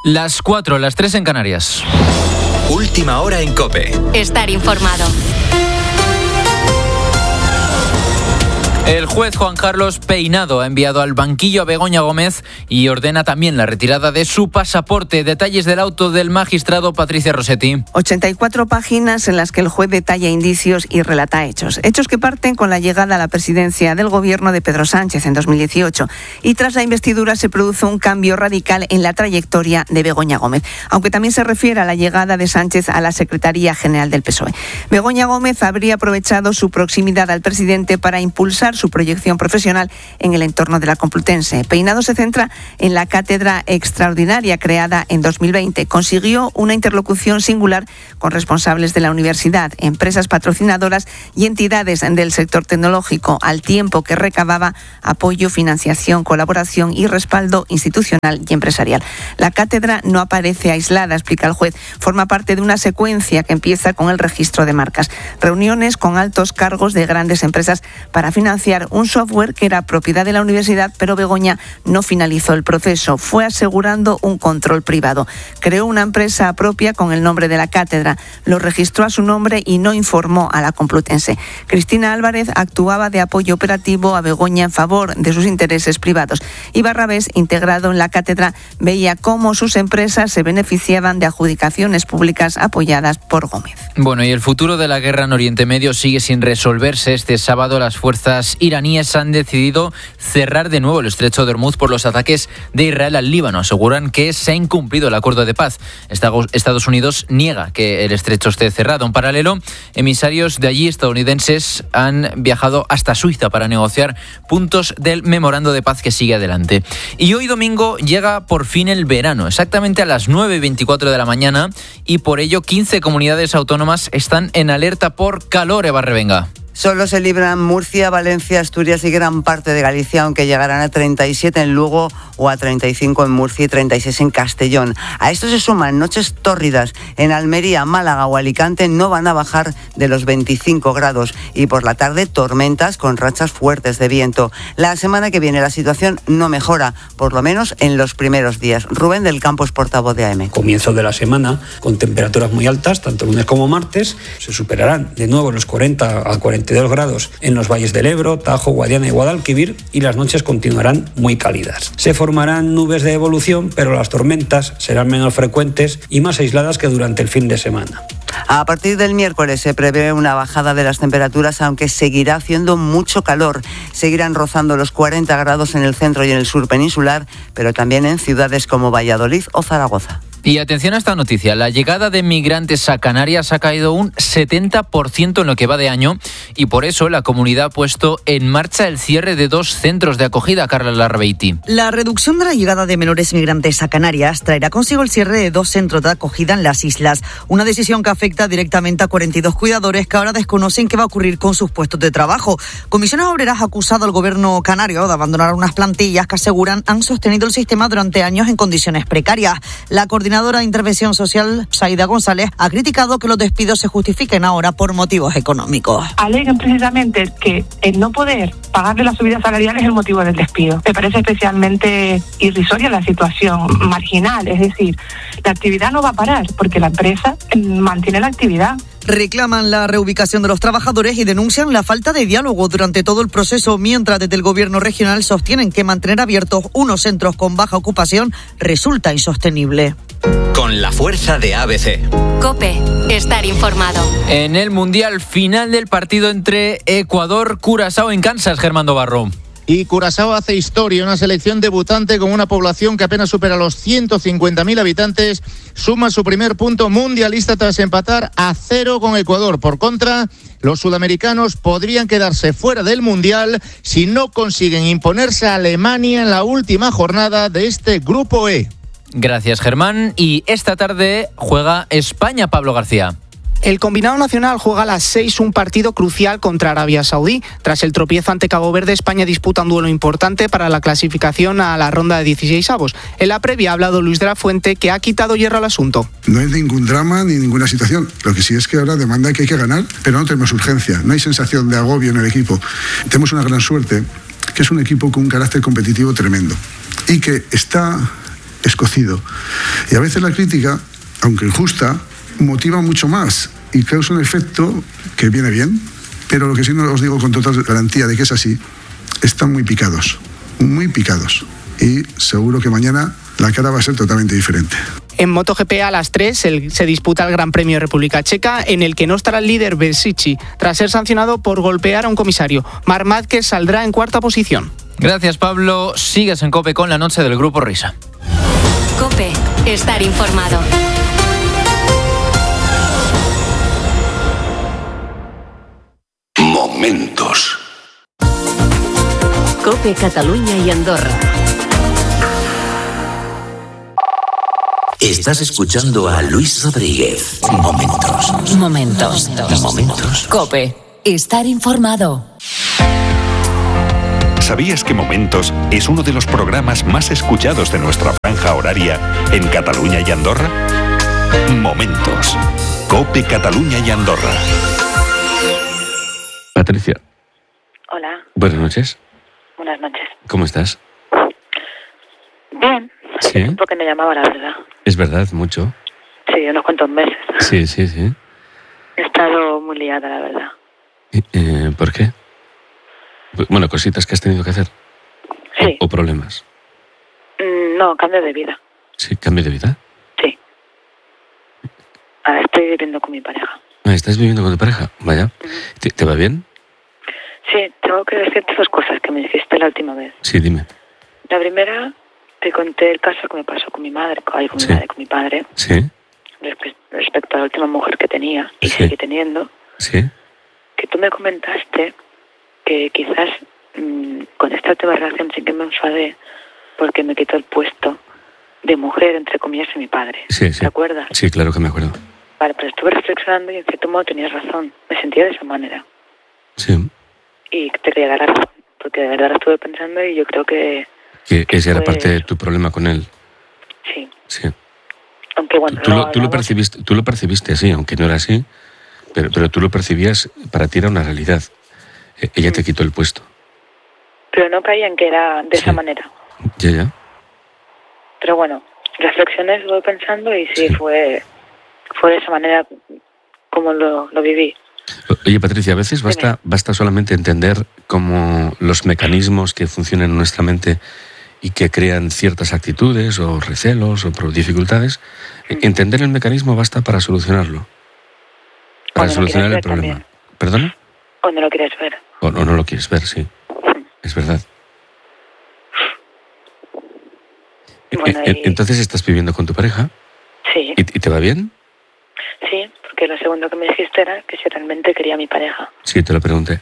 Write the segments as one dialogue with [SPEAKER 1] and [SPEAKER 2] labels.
[SPEAKER 1] Las 4, las 3 en Canarias.
[SPEAKER 2] Última hora en COPE.
[SPEAKER 3] Estar informado.
[SPEAKER 1] El juez Juan Carlos Peinado ha enviado al banquillo a Begoña Gómez y ordena también la retirada de su pasaporte. Detalles del auto del magistrado Patricia Rossetti.
[SPEAKER 4] 84 páginas en las que el juez detalla indicios y relata hechos. Hechos que parten con la llegada a la presidencia del gobierno de Pedro Sánchez en 2018. Y tras la investidura se produce un cambio radical en la trayectoria de Begoña Gómez. Aunque también se refiere a la llegada de Sánchez a la Secretaría General del PSOE. Begoña Gómez habría aprovechado su proximidad al presidente para impulsar su proyección profesional en el entorno de la Complutense. Peinado se centra en la cátedra extraordinaria creada en 2020. Consiguió una interlocución singular con responsables de la universidad, empresas patrocinadoras y entidades del sector tecnológico, al tiempo que recababa apoyo, financiación, colaboración y respaldo institucional y empresarial. La cátedra no aparece aislada, explica el juez. Forma parte de una secuencia que empieza con el registro de marcas, reuniones con altos cargos de grandes empresas para financiar un software que era propiedad de la universidad, pero Begoña no finalizó el proceso. Fue asegurando un control privado. Creó una empresa propia con el nombre de la cátedra. Lo registró a su nombre y no informó a la Complutense. Cristina Álvarez actuaba de apoyo operativo a Begoña en favor de sus intereses privados. Y Barrabés, integrado en la cátedra, veía cómo sus empresas se beneficiaban de adjudicaciones públicas apoyadas por Gómez.
[SPEAKER 1] Bueno, y el futuro de la guerra en Oriente Medio sigue sin resolverse. Este sábado las fuerzas iraníes han decidido cerrar de nuevo el estrecho de Hormuz por los ataques de Israel al Líbano. Aseguran que se ha incumplido el acuerdo de paz. Estados Unidos niega que el estrecho esté cerrado. En paralelo, emisarios de allí estadounidenses han viajado hasta Suiza para negociar puntos del memorando de paz que sigue adelante. Y hoy domingo llega por fin el verano, exactamente a las 9:24 de la mañana, y por ello 15 comunidades autónomas están en alerta por calor. Eva Revenga.
[SPEAKER 5] Solo se libran Murcia, Valencia, Asturias y gran parte de Galicia, aunque llegarán a 37 en Lugo o a 35 en Murcia y 36 en Castellón. A esto se suman noches tórridas. En Almería, Málaga o Alicante no van a bajar de los 25 grados y por la tarde tormentas con rachas fuertes de viento. La semana que viene la situación no mejora, por lo menos en los primeros días. Rubén del Campo es portavoz de AM.
[SPEAKER 6] Comienzo de la semana con temperaturas muy altas, tanto lunes como martes. Se superarán de nuevo los 40 a 42 grados en los valles del Ebro, Tajo, Guadiana y Guadalquivir, y las noches continuarán muy cálidas. Se formarán nubes de evolución, pero las tormentas serán menos frecuentes y más aisladas que durante el fin de semana.
[SPEAKER 5] A partir del miércoles se prevé una bajada de las temperaturas, aunque seguirá haciendo mucho calor. Seguirán rozando los 40 grados en el centro y en el sur peninsular, pero también en ciudades como Valladolid o Zaragoza.
[SPEAKER 1] Y atención a esta noticia, la llegada de migrantes a Canarias ha caído un 70% en lo que va de año y por eso la comunidad ha puesto en marcha el cierre de 2 centros de acogida, Carla Larrabeiti.
[SPEAKER 7] La reducción de la llegada de menores migrantes a Canarias traerá consigo el cierre de 2 centros de acogida en las islas, una decisión que afecta directamente a 42 cuidadores que ahora desconocen qué va a ocurrir con sus puestos de trabajo. Comisiones Obreras ha acusado al gobierno canario de abandonar unas plantillas que aseguran han sostenido el sistema durante años en condiciones precarias. La coordinadora de Intervención Social, Saida González, ha criticado que los despidos se justifiquen ahora por motivos económicos.
[SPEAKER 8] Alegan precisamente que el no poder pagarle la subida salarial es el motivo del despido. Me parece especialmente irrisoria la situación, marginal, es decir, la actividad no va a parar porque la empresa mantiene la actividad.
[SPEAKER 7] Reclaman la reubicación de los trabajadores y denuncian la falta de diálogo durante todo el proceso, mientras desde el gobierno regional sostienen que mantener abiertos unos centros con baja ocupación resulta insostenible.
[SPEAKER 2] Con la fuerza de ABC.
[SPEAKER 3] COPE, estar informado.
[SPEAKER 1] En el Mundial, final del partido entre Ecuador-Curazao en Kansas, Germán Barro.
[SPEAKER 9] Y Curazao hace historia, una selección debutante con una población que apenas supera los 150.000 habitantes, suma su primer punto mundialista tras empatar a 0 con Ecuador. Por contra, los sudamericanos podrían quedarse fuera del Mundial si no consiguen imponerse a Alemania en la última jornada de este Grupo E.
[SPEAKER 1] Gracias, Germán. Y esta tarde juega España, Pablo García.
[SPEAKER 10] El combinado nacional juega a las 6 un partido crucial contra Arabia Saudí. Tras el tropiezo ante Cabo Verde, España disputa un duelo importante para la clasificación a la ronda de 16avos. En la previa ha hablado Luis de la Fuente, que ha quitado hierro al asunto.
[SPEAKER 11] No hay ningún drama ni ninguna situación. Lo que sí es que ahora demanda que hay que ganar, pero no tenemos urgencia. No hay sensación de agobio en el equipo. Tenemos una gran suerte, que es un equipo con un carácter competitivo tremendo y que está escocido. Y a veces la crítica, aunque injusta, motiva mucho más y causa un efecto que viene bien, pero lo que sí no os digo con total garantía de que es así, están muy picados, y seguro que mañana la cara va a ser totalmente diferente.
[SPEAKER 10] En MotoGP a las 3 se disputa el Gran Premio de República Checa, en el que no estará el líder Bezzecchi, tras ser sancionado por golpear a un comisario. Marc Márquez saldrá en cuarta posición.
[SPEAKER 1] Gracias, Pablo. Sigues en COPE con la noche del Grupo Risa.
[SPEAKER 3] COPE, estar informado.
[SPEAKER 12] Momentos.
[SPEAKER 13] COPE Catalunya y Andorra.
[SPEAKER 12] Estás escuchando a Luis Rodríguez. Momentos.
[SPEAKER 13] COPE, estar informado.
[SPEAKER 14] ¿Sabías que Momentos es uno de los programas más escuchados de nuestra franja horaria en Cataluña y Andorra? Momentos. COPE Cataluña y Andorra.
[SPEAKER 15] Patricia.
[SPEAKER 16] Hola.
[SPEAKER 15] Buenas noches.
[SPEAKER 16] Buenas noches.
[SPEAKER 15] ¿Cómo estás?
[SPEAKER 16] Bien.
[SPEAKER 15] Sí.
[SPEAKER 16] Porque me llamaba, la verdad.
[SPEAKER 15] Es verdad, mucho.
[SPEAKER 16] Sí, unos cuantos meses.
[SPEAKER 15] Sí.
[SPEAKER 16] He estado muy liada, la verdad.
[SPEAKER 15] ¿Por qué? Bueno, cositas que has tenido que hacer.
[SPEAKER 16] Sí.
[SPEAKER 15] ¿O problemas?
[SPEAKER 16] No, cambio de vida.
[SPEAKER 15] Sí, cambio de vida.
[SPEAKER 16] Sí. Ahora estoy viviendo con mi pareja.
[SPEAKER 15] ¿Estás viviendo con tu pareja? Vaya. ¿Te va bien?
[SPEAKER 16] Sí, tengo que decirte dos cosas que me dijiste la última vez.
[SPEAKER 15] Sí, dime.
[SPEAKER 16] La primera, te conté el caso que me pasó con mi madre, con mi padre.
[SPEAKER 15] Sí.
[SPEAKER 16] Respecto a la última mujer que tenía y sigue teniendo.
[SPEAKER 15] Sí.
[SPEAKER 16] Que tú me comentaste que quizás con esta última relación sí que me enfadé porque me quitó el puesto de mujer, entre comillas, de mi padre.
[SPEAKER 15] Sí.
[SPEAKER 16] ¿Te acuerdas?
[SPEAKER 15] Sí, claro que me acuerdo.
[SPEAKER 16] Vale, pero estuve reflexionando y en cierto modo tenías razón. Me sentía de esa manera.
[SPEAKER 15] Sí.
[SPEAKER 16] Y te quería dar la razón, porque de verdad lo estuve pensando y yo creo que
[SPEAKER 15] ese era parte de tu problema con él.
[SPEAKER 16] Sí.
[SPEAKER 15] Sí.
[SPEAKER 16] Aunque bueno,
[SPEAKER 15] tú lo percibiste así, aunque no era así, pero tú lo percibías, para ti era una realidad. Ella te quitó el puesto.
[SPEAKER 16] Pero no caía en que era de esa manera.
[SPEAKER 15] Ya.
[SPEAKER 16] Pero bueno, reflexioné, estuve pensando y sí. fue de esa manera como lo viví.
[SPEAKER 15] Oye, Patricia, a veces basta solamente entender cómo los mecanismos que funcionan en nuestra mente y que crean ciertas actitudes o recelos o dificultades. Entender el mecanismo basta para solucionarlo. Para solucionar el problema.
[SPEAKER 16] También.
[SPEAKER 15] ¿Perdona?
[SPEAKER 16] O no lo quieres ver.
[SPEAKER 15] O no lo quieres ver, sí. Es verdad.
[SPEAKER 16] Bueno,
[SPEAKER 15] Entonces, ¿estás viviendo con tu pareja?
[SPEAKER 16] Sí.
[SPEAKER 15] ¿Y te va bien?
[SPEAKER 16] Sí, porque lo segundo que me dijiste era que si realmente quería a mi pareja.
[SPEAKER 15] Sí, te lo pregunté.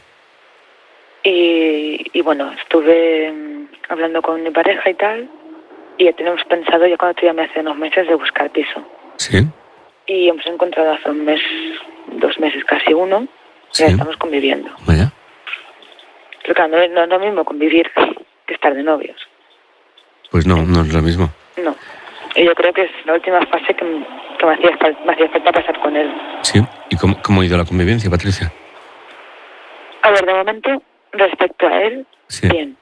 [SPEAKER 16] Y bueno, estuve hablando con mi pareja y tal, y ya tenemos pensado, ya cuando te llamé hace unos meses, de buscar piso.
[SPEAKER 15] Sí.
[SPEAKER 16] Y hemos encontrado hace un mes, 2 meses, casi uno, y ya estamos conviviendo.
[SPEAKER 15] Vaya.
[SPEAKER 16] Pero claro, no es lo mismo convivir que estar de novios.
[SPEAKER 15] Pues no es lo mismo.
[SPEAKER 16] No. Y yo creo que es la última fase que me hacía falta pasar con él.
[SPEAKER 15] Sí. ¿Y cómo ha ido la convivencia, Patricia?
[SPEAKER 16] A ver, de momento, respecto a él, bien.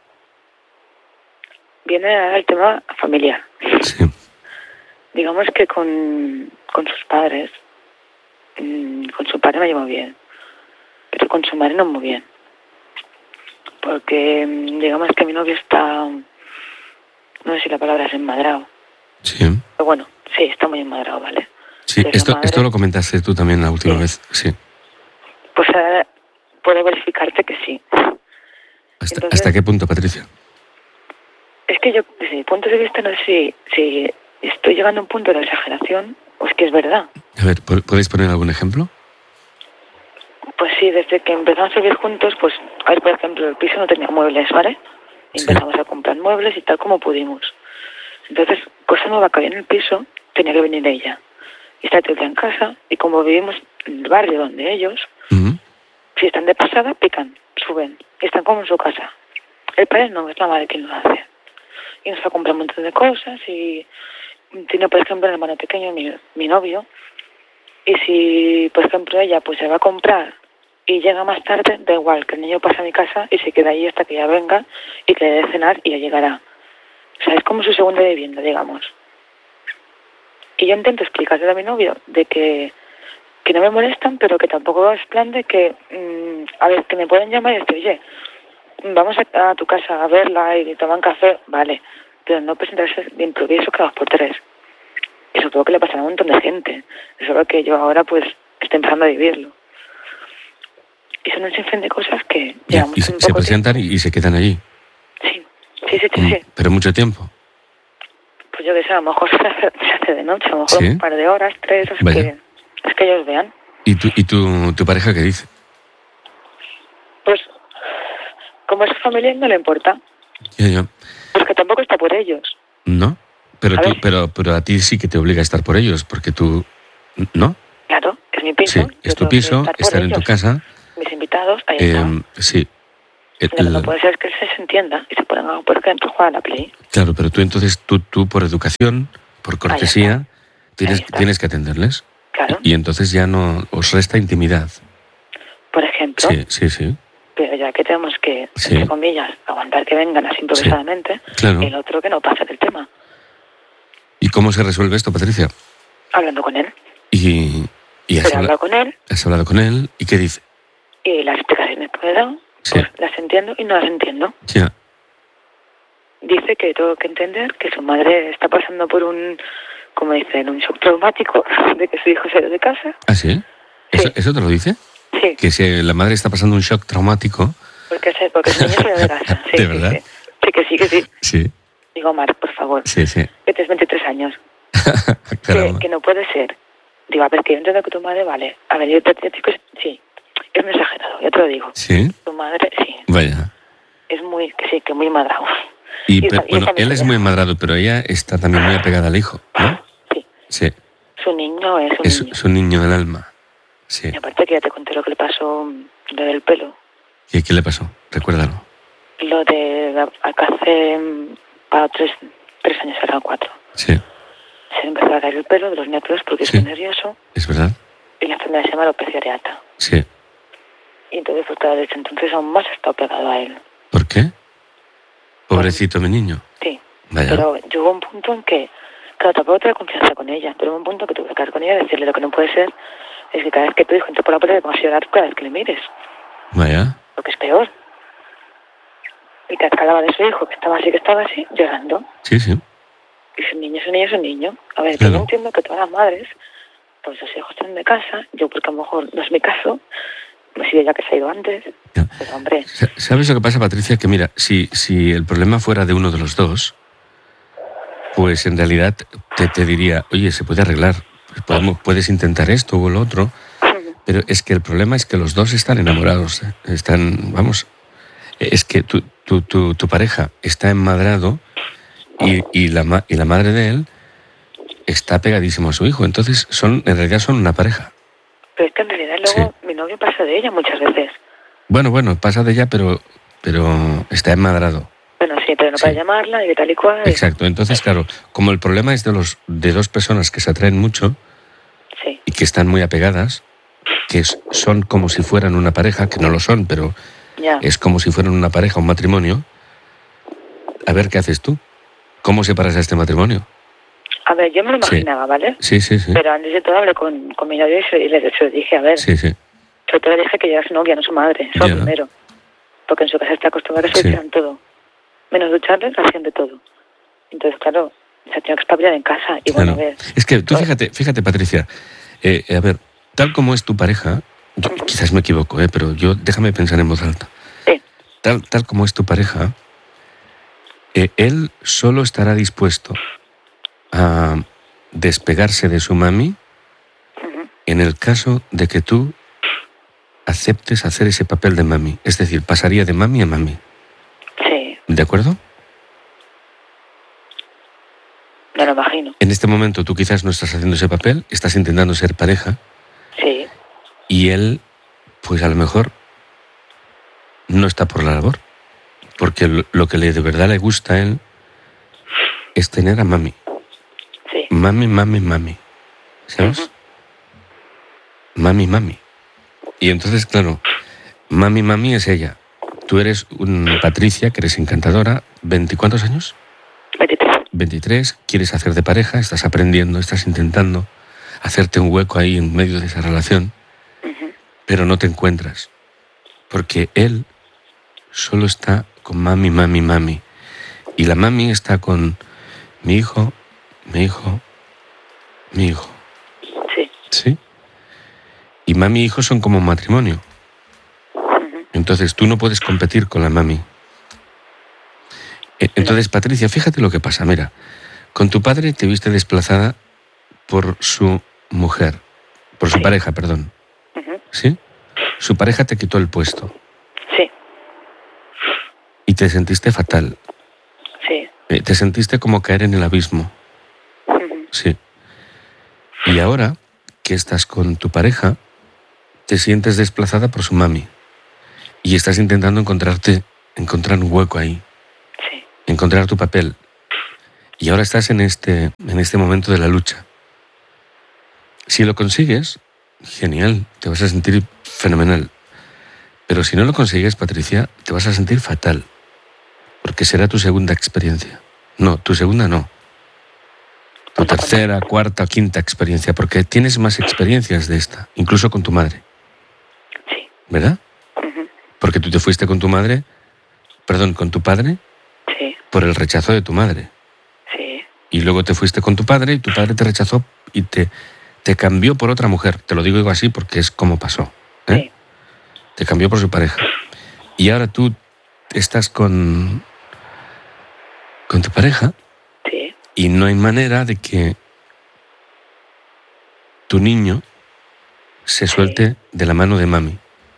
[SPEAKER 16] Viene ahora el tema familiar.
[SPEAKER 15] Sí.
[SPEAKER 16] Digamos que con sus padres, con su padre me llevo bien, pero con su madre no muy bien. Porque digamos que mi novio está, no sé si la palabra es enmadrado.
[SPEAKER 15] Sí.
[SPEAKER 16] Pero bueno, sí, está muy enmadrado, ¿vale?
[SPEAKER 15] Sí, esto lo comentaste tú también la última vez, sí.
[SPEAKER 16] Pues ahora puedo verificarte que sí.
[SPEAKER 15] ¿Hasta qué punto, Patricia?
[SPEAKER 16] Es que yo, desde mi punto de vista, no sé si estoy llegando a un punto de exageración o es que es verdad.
[SPEAKER 15] A ver, ¿podéis poner algún ejemplo?
[SPEAKER 16] Pues sí, desde que empezamos a vivir juntos, pues, a ver, por ejemplo, el piso no tenía muebles, ¿vale? Y empezamos a comprar muebles y tal como pudimos. Entonces, cosa nueva que había en el piso, tenía que venir ella. Y está todo el día en casa, y como vivimos en el barrio donde ellos, si están de pasada, pican, suben, y están como en su casa. El padre no, es la madre quien lo hace. Y nos va a comprar un montón de cosas, y tiene, por ejemplo, el hermano pequeño, mi novio, y si, por ejemplo, ella pues se va a comprar y llega más tarde, da igual, que el niño pasa a mi casa y se queda ahí hasta que ella venga y que le dé cenar y ya llegará. O sea, es como su segunda vivienda, digamos. Y yo intento explicarle a mi novio de que no me molestan, pero que tampoco es plan de que, a ver, que me pueden llamar y decir, oye, vamos a tu casa a verla y tomar un café, vale, pero no presentarse de improviso cada 2 por 3. Eso todo que le pasa a un montón de gente. Es algo que yo ahora pues estoy empezando a vivirlo. Y son un sinfín de cosas que llevamos
[SPEAKER 15] y
[SPEAKER 16] un
[SPEAKER 15] se
[SPEAKER 16] poco
[SPEAKER 15] presentan y se quedan allí.
[SPEAKER 16] Sí.
[SPEAKER 15] Pero mucho tiempo.
[SPEAKER 16] Pues yo que sé, a lo mejor se hace de noche, a lo mejor
[SPEAKER 15] ¿Sí?
[SPEAKER 16] un par de horas, 3, es que ellos vean.
[SPEAKER 15] ¿Y tu pareja qué dice?
[SPEAKER 16] Pues, como es su familia, no le importa.
[SPEAKER 15] Ya.
[SPEAKER 16] Pues que tampoco está por ellos.
[SPEAKER 15] ¿No? Pero a ti sí que te obliga a estar por ellos, porque tú... ¿No?
[SPEAKER 16] Claro, es mi piso.
[SPEAKER 15] Sí, es tu piso, estar en tu casa.
[SPEAKER 16] Mis invitados, ahí están.
[SPEAKER 15] Sí.
[SPEAKER 16] Lo que no puede ser es que se entienda y se pongan, por ejemplo, a jugar a la Play.
[SPEAKER 15] Claro, pero tú entonces, tú por educación, por cortesía, tienes que atenderles.
[SPEAKER 16] Claro.
[SPEAKER 15] Y entonces ya no os resta intimidad.
[SPEAKER 16] Por ejemplo.
[SPEAKER 15] Sí.
[SPEAKER 16] Pero ya que tenemos que, entre comillas, aguantar que vengan así improvisadamente,
[SPEAKER 15] claro.
[SPEAKER 16] El otro que no pasa del tema.
[SPEAKER 15] ¿Y cómo se resuelve esto, Patricia?
[SPEAKER 16] Hablando con él.
[SPEAKER 15] ¿Y has hablado
[SPEAKER 16] con él?
[SPEAKER 15] ¿Has hablado con él? ¿Y qué dice?
[SPEAKER 16] Y las explicaciones que me he dado, pues las entiendo y no las entiendo.
[SPEAKER 15] Ya.
[SPEAKER 16] Dice que tengo que entender que su madre está pasando por un, como dicen, un shock traumático de que su hijo se ha ido de casa.
[SPEAKER 15] ¿Ah, sí? ¿Eso te lo dice?
[SPEAKER 16] Sí.
[SPEAKER 15] Que si la madre está pasando un shock traumático...
[SPEAKER 16] Porque su niño se ha ido de casa. Sí,
[SPEAKER 15] ¿De verdad?
[SPEAKER 16] Sí, que sí.
[SPEAKER 15] Sí.
[SPEAKER 16] Digo, Mar, por favor.
[SPEAKER 15] Sí.
[SPEAKER 16] Que tienes 23 años. que no puede ser. Digo, a ver, que yo entiendo que tu madre, vale. A ver, yo te digo, sí, es muy exagerado, ya te lo digo.
[SPEAKER 15] ¿Sí?
[SPEAKER 16] Tu madre, sí.
[SPEAKER 15] Vaya.
[SPEAKER 16] Es muy, que muy madrado.
[SPEAKER 15] Bueno, él es muy madrado, pero ella está también muy apegada al hijo, ¿no? Sí.
[SPEAKER 16] Su niño es un niño.
[SPEAKER 15] Es un niño del alma. Sí.
[SPEAKER 16] Y aparte que ya te conté lo que le pasó, lo del pelo.
[SPEAKER 15] ¿Y qué le pasó? Recuérdalo.
[SPEAKER 16] Lo de acá hace para 3 años, eran 4.
[SPEAKER 15] Sí.
[SPEAKER 16] Se empezó a caer el pelo de los nervios porque es muy nervioso.
[SPEAKER 15] Es verdad.
[SPEAKER 16] Y la enfermedad se llama alopecia areata.
[SPEAKER 15] Sí.
[SPEAKER 16] Y entonces, pues claro, desde entonces aún más está pegado a él.
[SPEAKER 15] ¿Por qué? Pobrecito mi niño.
[SPEAKER 16] Sí.
[SPEAKER 15] Vaya.
[SPEAKER 16] Pero llegó un punto en que, claro, tampoco tengo confianza con ella, pero hubo un punto que tuve que hablar con ella y decirle lo que no puede ser es que cada vez que tu hijo entre por la puerta te pongas a llorar cada vez que le mires.
[SPEAKER 15] Vaya.
[SPEAKER 16] Lo que es peor. Y cada vez que hablaba de su hijo, que estaba así, llorando.
[SPEAKER 15] Sí.
[SPEAKER 16] Y su niño es un niño. A ver, claro. Yo entiendo que todas las madres, pues sus hijos están de casa, yo porque a lo mejor no es mi caso, me sigue ya que se ha ido antes, pero hombre...
[SPEAKER 15] ¿Sabes lo que pasa, Patricia? Que mira, si el problema fuera de uno de los dos, pues en realidad te diría, oye, se puede arreglar, puedes intentar esto o lo otro, pero es que el problema es que los dos están enamorados, es que tu pareja está enmadrado y la madre de él está pegadísimo a su hijo, entonces en realidad son una pareja.
[SPEAKER 16] Pero es que en realidad luego mi novio pasa de ella muchas veces.
[SPEAKER 15] Bueno, pasa de ella, pero está enmadrado.
[SPEAKER 16] Bueno, sí, pero no para llamarla y de tal y cual.
[SPEAKER 15] Exacto, entonces claro, como el problema es de dos personas que se atraen mucho y que están muy apegadas, que son como si fueran una pareja, que no lo son, pero es como si fueran una pareja, un matrimonio, a ver qué haces tú. ¿Cómo separas a este matrimonio?
[SPEAKER 16] A ver, yo me lo imaginaba, ¿vale?
[SPEAKER 15] Sí.
[SPEAKER 16] Pero antes de todo hablé con mi novio y le dije, a ver, sobre todo le dije que ella era su novia, no su madre, eso primero. Porque en su casa está acostumbrada a que se hicieran todo. Menos ducharles, hacían de todo. Entonces, claro, se ha tenido que espabilar en casa. Y bueno, a ver...
[SPEAKER 15] Es que tú fíjate, Patricia, a ver, tal como es tu pareja, yo quizás me equivoco, pero déjame pensar en voz alta.
[SPEAKER 16] Sí.
[SPEAKER 15] Tal como es tu pareja, él solo estará dispuesto a despegarse de su mami en el caso de que tú aceptes hacer ese papel de mami. Es decir, pasaría de mami a mami.
[SPEAKER 16] Sí.
[SPEAKER 15] ¿De acuerdo?
[SPEAKER 16] Me lo imagino.
[SPEAKER 15] En este momento tú quizás no estás haciendo ese papel, estás intentando ser pareja.
[SPEAKER 16] Sí.
[SPEAKER 15] Y él, pues a lo mejor, no está por la labor. Porque lo que de verdad le gusta a él es tener a mami.
[SPEAKER 16] Sí.
[SPEAKER 15] Mami. ¿Sabes? Mami. Y entonces, claro, mami es ella. Tú eres Patricia, que eres encantadora. ¿20 cuántos años?
[SPEAKER 16] 23.
[SPEAKER 15] 23, quieres hacer de pareja, estás aprendiendo, estás intentando hacerte un hueco ahí en medio de esa relación, pero no te encuentras. Porque él solo está con mami, mami, mami. Y la mami está con mi hijo, mi hijo, mi hijo.
[SPEAKER 16] Sí.
[SPEAKER 15] ¿Sí? Y mami y hijo son como un matrimonio. Entonces tú no puedes competir con la mami. Entonces, Patricia, fíjate lo que pasa. Mira, con tu padre te viste desplazada por su mujer, por su pareja, perdón. ¿Sí? Su pareja te quitó el puesto.
[SPEAKER 16] Sí.
[SPEAKER 15] Y te sentiste fatal.
[SPEAKER 16] Sí.
[SPEAKER 15] Te sentiste como caer en el abismo. Sí. Y ahora que estás con tu pareja, te sientes desplazada por su mami. Y estás intentando encontrar un hueco ahí.
[SPEAKER 16] Sí.
[SPEAKER 15] Encontrar tu papel. Y ahora estás en este momento de la lucha. Si lo consigues, genial, te vas a sentir fenomenal. Pero si no lo consigues, Patricia, te vas a sentir fatal. Porque será tu segunda experiencia. No, tu segunda no. Tu tercera, cuarta, quinta experiencia. Porque tienes más experiencias de esta, incluso con tu madre.
[SPEAKER 16] Sí.
[SPEAKER 15] ¿Verdad? Porque tú te fuiste con tu madre, con tu padre,
[SPEAKER 16] sí,
[SPEAKER 15] por el rechazo de tu madre.
[SPEAKER 16] Sí.
[SPEAKER 15] Y luego te fuiste con tu padre y tu padre te rechazó y te cambió por otra mujer. Te lo digo así porque es como pasó. Sí. Te cambió por su pareja. Y ahora tú estás con tu pareja.
[SPEAKER 16] Sí.
[SPEAKER 15] Y no hay manera de que tu niño se suelte de la mano de mami.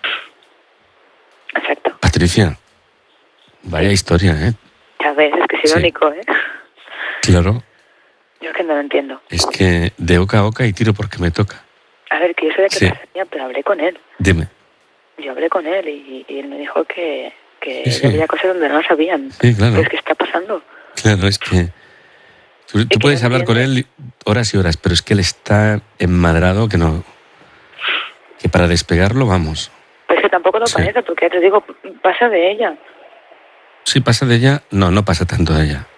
[SPEAKER 16] Exacto.
[SPEAKER 15] Patricia, vaya historia, ¿eh?
[SPEAKER 16] Ya ves, es que es irónico, ¿eh?
[SPEAKER 15] Claro.
[SPEAKER 16] Yo es que no lo entiendo.
[SPEAKER 15] Es que de oca a oca y tiro porque me toca.
[SPEAKER 16] A ver, que yo sé de qué pasaría, pero hablé con él.
[SPEAKER 15] Dime.
[SPEAKER 16] Yo hablé con él y él me dijo que había cosas donde no lo sabían.
[SPEAKER 15] Sí, claro.
[SPEAKER 16] Pero es que está pasando.
[SPEAKER 15] Claro, es que tú puedes hablar con él horas y horas, pero es que él está enmadrado que para despegarlo, vamos.
[SPEAKER 16] Pues que tampoco lo parece, porque ya te digo, pasa de ella.
[SPEAKER 15] Sí, pasa de ella. No pasa tanto de ella.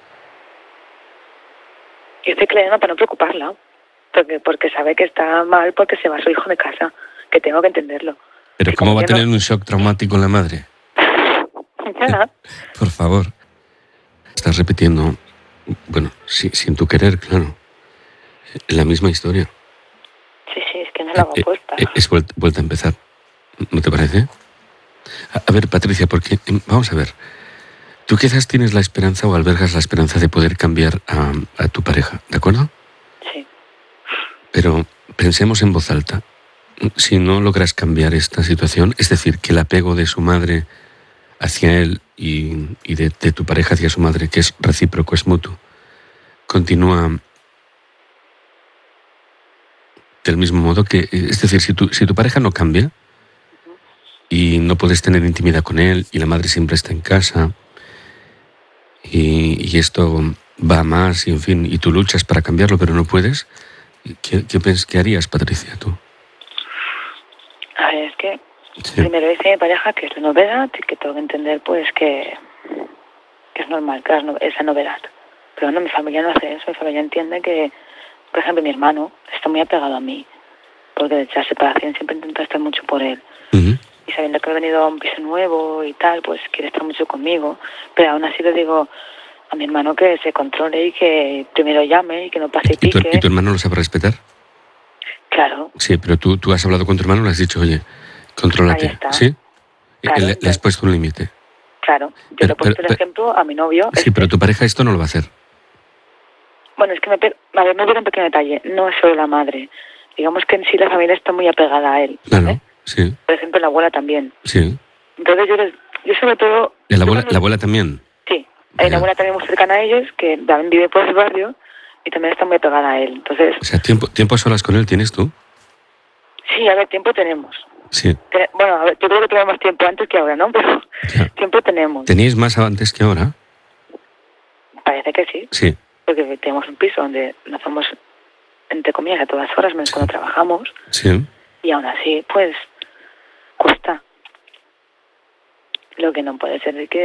[SPEAKER 16] Yo estoy creyendo para no preocuparla, porque sabe que está mal porque se va su hijo de casa, que tengo que entenderlo.
[SPEAKER 15] Pero ¿cómo va a tener un shock traumático la madre?
[SPEAKER 16] Ya.
[SPEAKER 15] Por favor. Estás repitiendo, bueno, sin tu querer, claro, la misma historia.
[SPEAKER 16] Sí, es que no la hago puesta.
[SPEAKER 15] Es vuelta a empezar, ¿no te parece? A ver, Patricia, porque, vamos a ver, tú quizás tienes la esperanza o albergas la esperanza de poder cambiar a tu pareja, ¿de acuerdo?
[SPEAKER 16] Sí.
[SPEAKER 15] Pero pensemos en voz alta. Si no logras cambiar esta situación, es decir, que el apego de su madre hacia él y de tu pareja hacia su madre, que es recíproco, es mutuo, continúa del mismo modo que, es decir, si tu pareja no cambia y no puedes tener intimidad con él y la madre siempre está en casa y esto va más y en fin, y tú luchas para cambiarlo pero no puedes, ¿qué harías, Patricia, tú?
[SPEAKER 16] A ver, es que primero dice mi pareja que es la novedad y que tengo que entender pues que es normal que esa novedad. Pero no, mi familia no hace eso. Mi familia entiende que, por ejemplo, mi hermano está muy apegado a mí, porque desde la separación siempre intenta estar mucho por él. Y sabiendo que he venido a un piso nuevo y tal, pues quiere estar mucho conmigo. Pero aún así le digo a mi hermano que se controle y que primero llame y que no pase y pique.
[SPEAKER 15] ¿Y tu hermano lo sabe respetar?
[SPEAKER 16] Claro.
[SPEAKER 15] Sí, pero tú has hablado con tu hermano y le has dicho, oye, contrólate.
[SPEAKER 16] Ahí está.
[SPEAKER 15] ¿Sí?
[SPEAKER 16] Claro,
[SPEAKER 15] le has puesto un límite.
[SPEAKER 16] Claro. Yo le he puesto el ejemplo a mi novio.
[SPEAKER 15] Sí, pero tu pareja esto no lo va a hacer.
[SPEAKER 16] Bueno, es que me olvido un pequeño detalle. No es solo la madre. Digamos que en sí la familia está muy apegada a él.
[SPEAKER 15] Claro, sí.
[SPEAKER 16] Por ejemplo, la abuela también.
[SPEAKER 15] Sí.
[SPEAKER 16] Entonces yo sobre todo...
[SPEAKER 15] ¿La abuela también?
[SPEAKER 16] Sí. Hay una abuela también muy cercana a ellos, que también vive por el barrio y también está muy apegada a él. Entonces...
[SPEAKER 15] O sea, ¿tiempo a solas con él tienes tú?
[SPEAKER 16] Sí, a ver, tiempo tenemos.
[SPEAKER 15] Sí.
[SPEAKER 16] Bueno, a ver, yo creo que tenemos tiempo antes que ahora, ¿no? Pero tiempo tenemos.
[SPEAKER 15] ¿Teníais más antes que ahora?
[SPEAKER 16] Parece que sí.
[SPEAKER 15] Sí.
[SPEAKER 16] Porque tenemos un piso donde nos vamos, entre comillas, a todas horas, menos cuando trabajamos.
[SPEAKER 15] Sí.
[SPEAKER 16] Y aún así, pues, cuesta. Lo que no puede ser es que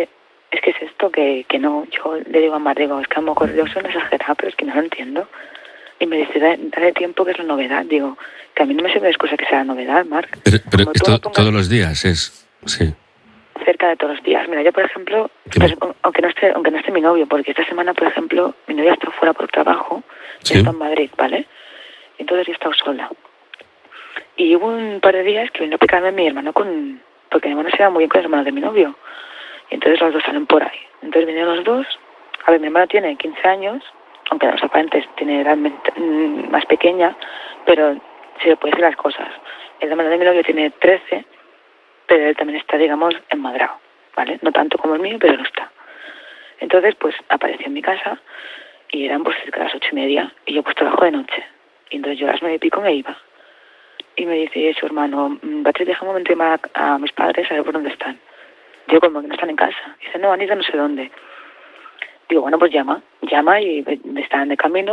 [SPEAKER 16] es que es esto, que no. Yo le digo a Mar, es que a lo mejor yo soy una exagerada, pero es que no lo entiendo. Y me dice, dale tiempo, que es la novedad. Digo, que a mí no me sirve de excusa que sea la novedad, Marc.
[SPEAKER 15] Pero esto todos los días es, sí.
[SPEAKER 16] Cerca de todos los días. Mira, yo, por ejemplo, pues, aunque no esté mi novio, porque esta semana, por ejemplo, mi novia está fuera por trabajo,
[SPEAKER 15] Sí.
[SPEAKER 16] está en Madrid, ¿vale? Entonces yo he estado sola. Y hubo un par de días que vino a picarme mi hermano porque mi hermano se lleva muy bien con el hermano de mi novio. Y entonces los dos salen por ahí. Entonces vinieron los dos. A ver, mi hermano tiene 15 años, aunque los aparentes tiene edad más pequeña, pero se le puede decir las cosas. El hermano de mi novio tiene 13, pero él también está, digamos, enmadrado, ¿vale? No tanto como el mío, pero lo está. Entonces, pues, apareció en mi casa y eran, pues, cerca de las 8:30 y yo, pues, trabajo de noche. Y entonces yo a las 9:00 me iba. Y me dice su hermano, Beatriz, deja un momento llamar a mis padres a ver por dónde están. Digo, como que no están en casa. Dice, no, han ido no sé dónde. Digo, bueno, pues llama y están de camino.